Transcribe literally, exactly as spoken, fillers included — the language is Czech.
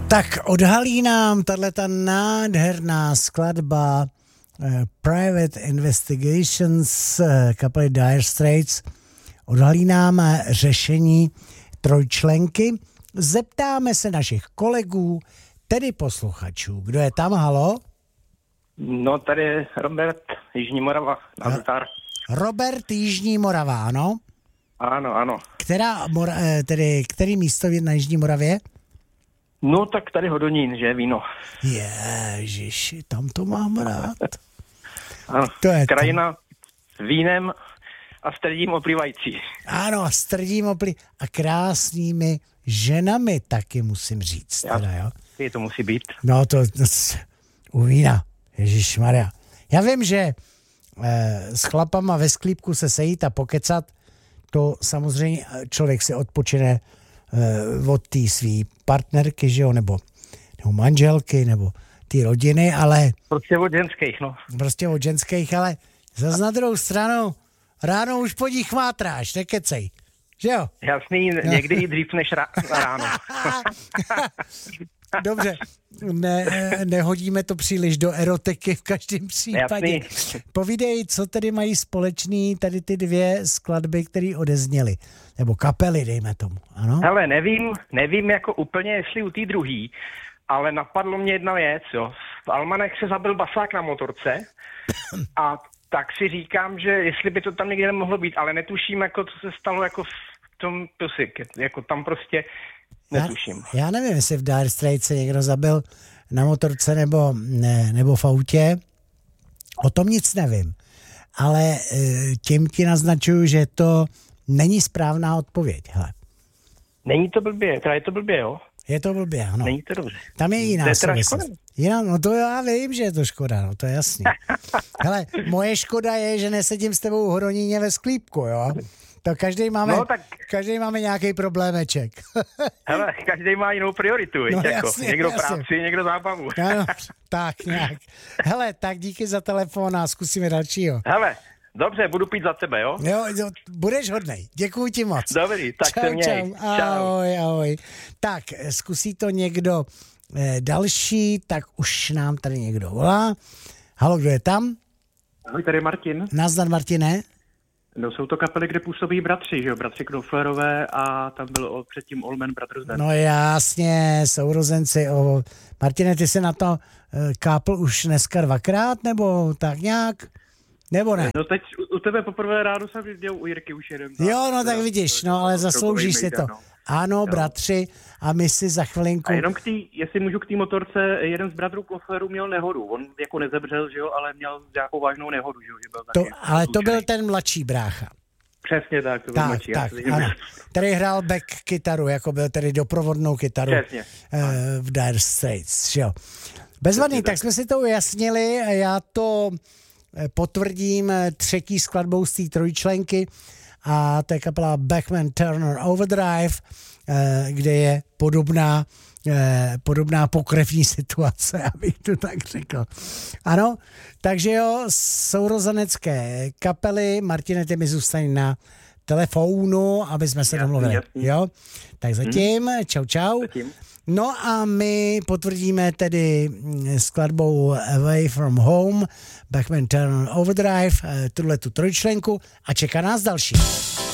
Tak odhalí nám tato nádherná skladba uh, Private Investigations uh, kapely Dire Straits. Odhalí nám řešení trojčlenky. Zeptáme se našich kolegů, tedy posluchačů. Kdo je tam, halo? No, tady je Robert, Jižní Morava, na gitar. Robert, Jižní Morava, ano? Ano, ano. Která, mora, tedy, který místo na Jižní Moravě? No, tak tady Hodonín, že, víno. Ježiši, tam to mám rád. Ano, to je krajina s vínem a strdím oplývající. Ano, strdím oplý a krásnými ženami taky musím říct. Teda, jo? Je to musí být. No to, to u vína, ježišmarja. Já vím, že eh, s chlapama ve sklípku se sejít a pokecat, to samozřejmě člověk si odpočine eh, od té svý partnerky, že jo, nebo, nebo manželky, nebo ty rodiny, ale... Prostě od ženských, no. Prostě od ženských, ale zas na druhou stranu ráno už po ní chmátráš, nekecej. Že jo? Jasný, někdy i dřív než ráno. Dobře, ne, nehodíme to příliš do erotiky v každém případě. Jasný. Povídej, co tedy mají společný tady ty dvě skladby, které odezněly. Nebo kapely, dejme tomu, ano? Hele, nevím, nevím jako úplně, jestli u té druhý, ale napadlo mě jedna věc, jo. V Almanech se zabil basák na motorce a tak si říkám, že jestli by to tam někde nemohlo být, ale netuším, jako co se stalo jako v tom Pussycat, jako tam prostě netuším. Já, já nevím, jestli v Dire Straits se někdo zabil na motorce nebo, ne, nebo v autě, o tom nic nevím, ale tím ti naznačuju, že to není správná odpověď, hele. Není to blbě, teda je to blbě, jo? Je to blbě, ano. Není to dobře. Tam je jiná souvislost. Jiná, no to já vím, že je to škoda, no to je jasný. Hele, moje škoda je, že nesedím s tebou v Hroníně ve sklípku, jo? To každý máme, no, tak... každý máme nějaký problémeček. Hele, každý má jinou prioritu, no, jako. Jasně, někdo jasně. Práci, někdo zábavu. Ano, tak nějak. Hele, tak díky za telefon a zkusíme dalšího. Hele, dobře, budu pít za tebe, jo? Jo, jo, budeš hodnej. Děkuji ti moc. Dobrý, tak čau, se měj. Čau, ahoj, ahoj. Tak, zkusí to někdo eh, další, tak už nám tady někdo volá. Halo, kdo je tam? Ahoj, tady Martin. Nazdar, Martine. No, jsou to kapely, kde působí bratři, že jo? Bratři Knoflerové a tam byl předtím Allman Brothers Band. No jasně, sourozenci. O... Martine, ty jsi na to eh, kápl už dneska dvakrát, nebo tak nějak? Nebo ne? No teď u, u tebe poprvé ráno jsem viděl u Jirky už jeden. Jo, no tak vidíš, no ale zasloužíš si to. Ano, bratři, a my si za chvilinku... A jenom k tý, jestli můžu k té motorce, jeden z bratrů Knoflerů měl nehodu. On jako nezebřel, že jo, ale měl nějakou vážnou nehodu, že jo. Že byl to, taky ale to byl ten mladší brácha. Přesně tak, to byl tak, mladší. Tak, ano. Který hrál back kytaru, jako byl tedy doprovodnou kytaru Přesně. v Dire Straits, že jo. Bezvadný, tak jsme si to ujasnili, já to potvrdím třetí skladbou z té trojčlenky a to je kapela Bachman Turner Overdrive, kde je podobná, podobná pokrevní situace, abych to tak řekl. Ano, takže jo, sourozenecké kapely, Martine, ty mi zůstaň na telefonu, aby jsme se domluvili. Jo? Tak zatím, hmm. čau, čau. Zatím. No a my potvrdíme tedy skladbou Away from Home, Bachman Turner Overdrive, tuhle tu trojčlenku a čeká nás další.